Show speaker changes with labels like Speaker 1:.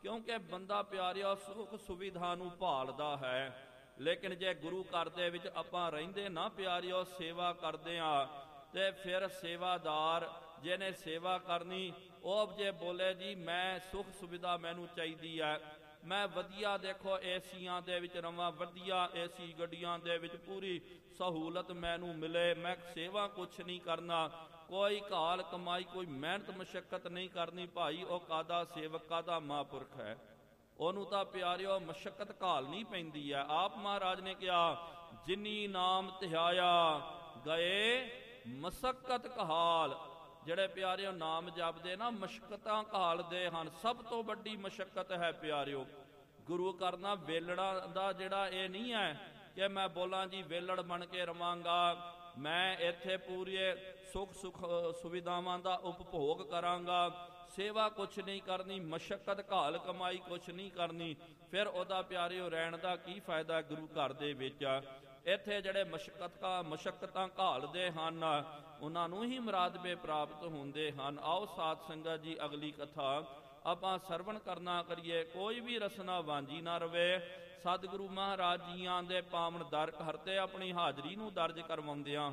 Speaker 1: क्योंकि बंदा प्यारिओ सुख सुविधा नूं भालदा है, लेकिन जे गुरु घर दे विच आपां रहिंदे ना प्यारिओ सेवा करदे आ ते फिर सेवादार जिहने सेवा करनी ਉਹ ਜੇ ਬੋਲੇ ਜੀ ਮੈਂ ਸੁਖ ਸੁਵਿਧਾ ਮੈਨੂੰ ਚਾਹੀਦੀ ਹੈ, ਮੈਂ ਵਧੀਆ ਦੇਖੋ ਏਸੀਆਂ ਦੇ ਵਿੱਚ ਰਵਾਂ, ਵਧੀਆ ਏਸੀ ਗੱਡੀਆਂ ਦੇ ਵਿੱਚ ਪੂਰੀ ਸਹੂਲਤ ਮੈਨੂੰ ਮਿਲੇ, ਮੈਂ ਸੇਵਾ ਕੁਛ ਨਹੀਂ ਕਰਨਾ, ਕੋਈ ਘਾਲ ਕਮਾਈ ਕੋਈ ਮਿਹਨਤ ਮਸ਼ੱਕਤ ਨਹੀਂ ਕਰਨੀ, ਭਾਈ ਉਹ ਕਾਦਾ ਸੇਵਕ ਕਾਦਾ ਮਹਾਂਪੁਰਖ ਹੈ। ਉਹਨੂੰ ਤਾਂ ਪਿਆਰਿਓ ਮਸ਼ੱਕਤ ਘਾਲਣੀ ਪੈਂਦੀ ਹੈ। ਆਪ ਮਹਾਰਾਜ ਨੇ ਕਿਹਾ ਜਿਨੀ ਨਾਮ ਧਿਆਇਆ ਗਏ ਮਸਕਤ ਕਹਾਲ। ਜਿਹੜੇ ਪਿਆਰਿਓ ਨਾਮ ਜਪਦੇ ਨਾ ਮਸ਼ਕਤਾਂ ਘਾਲਦੇ ਹਨ। ਸਭ ਤੋਂ ਵੱਡੀ ਮਸ਼ੱਕਤ ਹੈ ਪਿਆਰਿਓ ਗੁਰੂ ਕਰਨਾ। ਵੇਲੜਾ ਦਾ ਜਿਹੜਾ ਇਹ ਨਹੀਂ ਹੈ ਕਿ ਮੈਂ ਬੋਲਾਂ ਜੀ ਵੇਲੜ ਬਣ ਕੇ ਰਵਾਂਗਾ, ਮੈਂ ਇੱਥੇ ਪੂਰੇ ਸੁੱਖ ਸੁਵਿਧਾਵਾਂ ਦਾ ਉਪਭੋਗ ਕਰਾਂਗਾ, ਸੇਵਾ ਕੁਛ ਨਹੀਂ ਕਰਨੀ, ਮਸ਼ੱਕਤ ਘਾਲ ਕਮਾਈ ਕੁਛ ਨਹੀਂ ਕਰਨੀ, ਫਿਰ ਉਹਦਾ ਪਿਆਰਿਓ ਰਹਿਣ ਦਾ ਕੀ ਫਾਇਦਾ ਗੁਰੂ ਘਰ ਦੇ ਵਿੱਚ। ਇੱਥੇ ਜਿਹੜੇ ਮਸ਼ੱਕਤਾਂ ਘਾਲਦੇ ਹਨ ਉਹਨਾਂ ਨੂੰ ਹੀ ਮੁਰਾਦਬੇ ਪ੍ਰਾਪਤ ਹੁੰਦੇ ਹਨ। ਆਓ ਸਾਧ ਸੰਗਤ ਜੀ ਅਗਲੀ ਕਥਾ ਆਪਾਂ ਸਰਵਣ ਕਰਨਾ ਕਰੀਏ। ਕੋਈ ਵੀ ਰਸਨਾ ਵਾਂਝੀ ਨਾ ਰਵੇ। ਸਤਿਗੁਰੂ ਮਹਾਰਾਜ ਜੀਆਂ ਦੇ ਪਾਵਨ ਦਰ ਹਰ ਤੇ ਆਪਣੀ ਹਾਜ਼ਰੀ ਨੂੰ ਦਰਜ ਕਰਵਾਉਂਦਿਆਂ